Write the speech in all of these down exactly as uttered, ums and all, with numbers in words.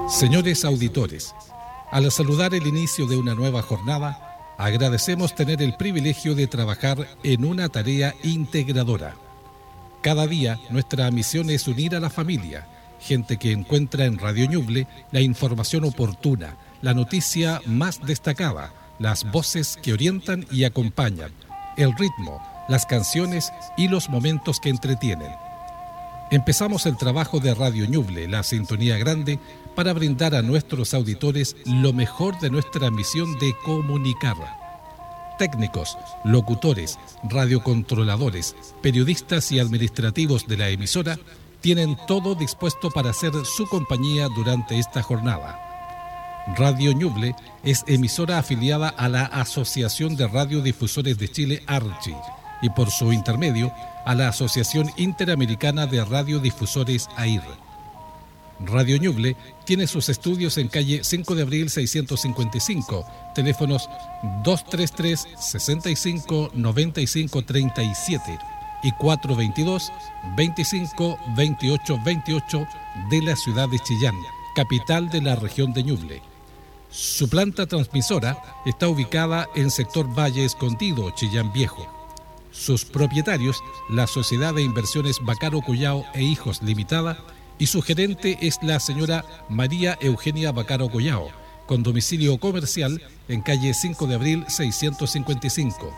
Señores auditores, al saludar el inicio de una nueva jornada, agradecemos tener el privilegio de trabajar en una tarea integradora. Cada día nuestra misión es unir a la familia, gente que encuentra en Radio Ñuble la información oportuna, la noticia más destacada, las voces que orientan y acompañan, el ritmo, las canciones y los momentos que entretienen. Empezamos el trabajo de Radio Ñuble, la sintonía grande, para brindar a nuestros auditores lo mejor de nuestra misión de comunicar. Técnicos, locutores, radiocontroladores, periodistas y administrativos de la emisora tienen todo dispuesto para hacer su compañía durante esta jornada. Radio Ñuble es emisora afiliada a la Asociación de Radiodifusores de Chile, ARCHI, y por su intermedio a la Asociación Interamericana de Radiodifusores, A I R. Radio Ñuble tiene sus estudios en calle cinco de abril seiscientos cincuenta y cinco, teléfonos dos tres tres, seis cinco, nueve cinco tres siete y cuatro dos dos, veinticinco, veintiocho veintiocho de la ciudad de Chillán, capital de la región de Ñuble. Su planta transmisora está ubicada en sector Valle Escondido, Chillán Viejo. Sus propietarios, la Sociedad de Inversiones Bacaro Collao e Hijos Limitada, y su gerente es la señora María Eugenia Bacaro Collao, con domicilio comercial en calle cinco de abril seiscientos cincuenta y cinco.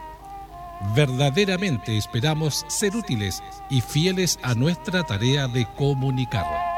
Verdaderamente esperamos ser útiles y fieles a nuestra tarea de comunicar.